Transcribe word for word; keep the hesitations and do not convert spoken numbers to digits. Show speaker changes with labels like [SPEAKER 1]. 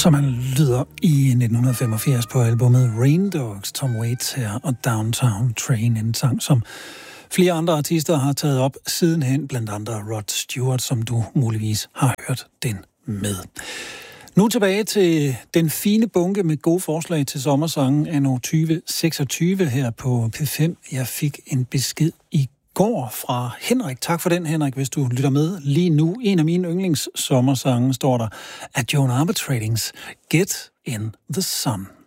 [SPEAKER 1] som han lyder i nitten femogfirs på albumet Rain Dogs, Tom Waits her, og Downtown Train, en sang, som flere andre artister har taget op sidenhen, blandt andre Rod Stewart, som du muligvis har hørt den med. Nu tilbage til den fine bunke med gode forslag til sommersangen anno tyve seksogtyve her på P fem. Jeg fik en besked i går fra Henrik. Tak for den, Henrik, hvis du lytter med lige nu. En af mine yndlings sommersange står der af Joan Armatradings Get in the Sun.